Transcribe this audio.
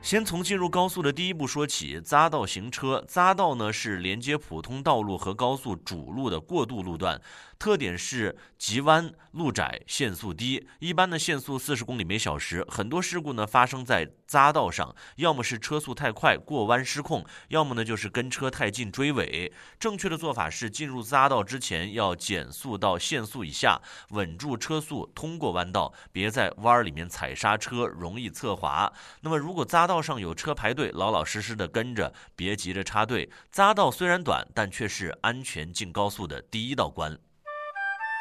先从进入高速的第一步说起，匝道行车。匝道呢是连接普通道路和高速主路的过渡路段，特点是急弯、路窄、限速低。一般的限速40公里每小时。很多事故呢发生在匝道上，要么是车速太快过弯失控，要么呢就是跟车太近追尾。正确的做法是进入匝道之前要减速到限速以下，稳住车速通过弯道，别在弯里面踩刹车，容易侧滑。那么如果匝道上有车排队，老老实实的跟着，别急着插队。匝道虽然短，但却是安全进高速的第一道关。